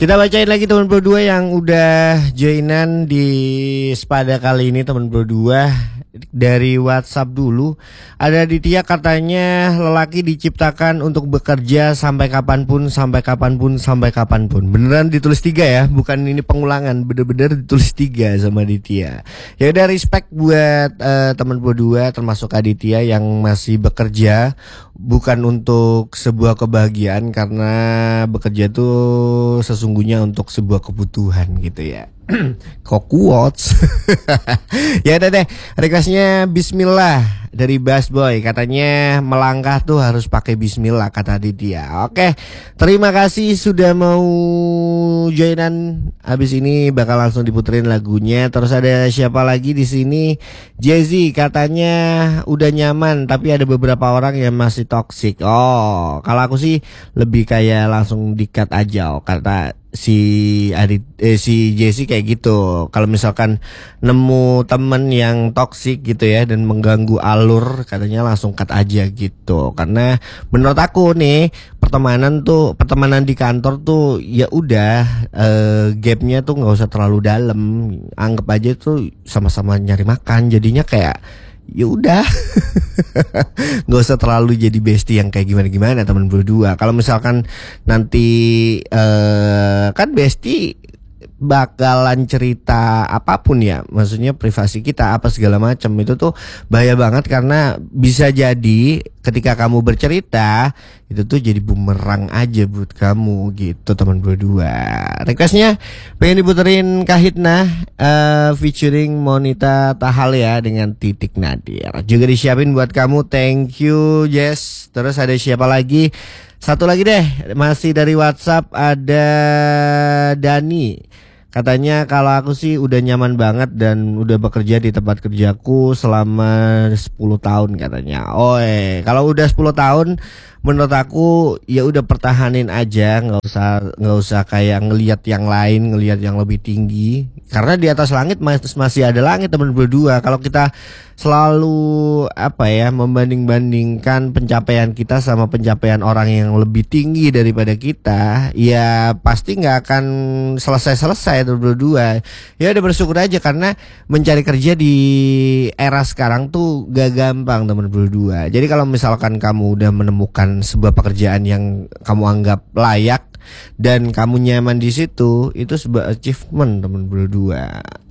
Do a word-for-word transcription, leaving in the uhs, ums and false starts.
Kita bacain lagi teman berdua yang udah joinan di Spada kali ini teman berdua. Dari WhatsApp dulu. Ada Ditya katanya lelaki diciptakan untuk bekerja sampai kapanpun, sampai kapanpun, sampai kapanpun. Beneran ditulis tiga ya, bukan ini pengulangan, bener-bener ditulis tiga sama Ditya. Ya udah, respect buat uh, teman berdua termasuk Aditya yang masih bekerja, bukan untuk sebuah kebahagiaan, karena bekerja tuh sesungguhnya untuk sebuah kebutuhan gitu ya. Kok quotes. Ya udah deh, requestnya Bismillah dari Bass Boy. Katanya melangkah tuh harus pakai Bismillah, kata Ditya. Oke, terima kasih sudah mau joinan. Abis ini bakal langsung diputerin lagunya. Terus ada siapa lagi di sini? Jay-Z katanya udah nyaman tapi ada beberapa orang yang masih toxic. Oh, kalau aku sih lebih kayak langsung di-cut aja, oh, kata si Adit, eh, si Jesse kayak gitu. Kalau misalkan nemu temen yang toksik gitu ya dan mengganggu alur, katanya langsung cut aja gitu. Karena menurut aku nih, pertemanan tuh pertemanan di kantor tuh ya udah, eh, gapnya tuh nggak usah terlalu dalam. Anggap aja tuh sama-sama nyari makan. Jadinya kayak ya udah, nggak usah terlalu jadi bestie yang kayak gimana gimana teman berdua. Kalau misalkan nanti uh, kan bestie bakalan cerita apapun ya, maksudnya privasi kita apa segala macam, itu tuh bahaya banget karena bisa jadi ketika kamu bercerita itu tuh jadi bumerang aja buat kamu gitu teman berdua. Requestnya pengen diputerin Kahitna uh, featuring Monita Tahal ya dengan Titik Nadir, juga disiapin buat kamu. Thank you Jess. Terus ada siapa lagi? Satu lagi deh, masih dari WhatsApp ada Dani. Katanya kalau aku sih udah nyaman banget dan udah bekerja di tempat kerjaku selama sepuluh tahun katanya. Oh, eh kalau udah sepuluh tahun menurut aku ya udah pertahanin aja, nggak usah nggak usah kayak ngelihat yang lain, ngelihat yang lebih tinggi. Karena di atas langit mas- masih ada langit teman berdua. Kalau kita selalu apa ya membanding-bandingkan pencapaian kita sama pencapaian orang yang lebih tinggi daripada kita, ya pasti nggak akan selesai-selesai teman berdua. Ya udah bersyukur aja karena mencari kerja di era sekarang tuh gak gampang teman berdua. Jadi kalau misalkan kamu udah menemukan sebuah pekerjaan yang kamu anggap layak dan kamu nyaman di situ, itu sebuah achievement teman berdua.